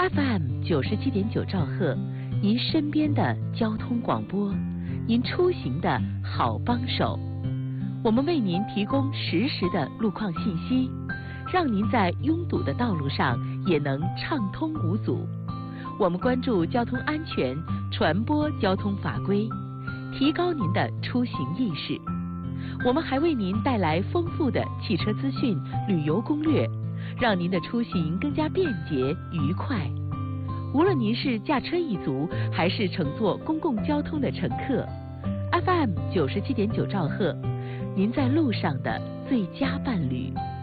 FM97.9兆赫，您身边的交通广播，您出行的好帮手。我们为您提供实时的路况信息，让您在拥堵的道路上也能畅通无阻。我们关注交通安全，传播交通法规，提高您的出行意识。我们还为您带来丰富的汽车资讯、旅游攻略，让您的出行更加便捷愉快。无论您是驾车一族，还是乘坐公共交通的乘客， FM97.9兆赫，您在路上的最佳伴侣。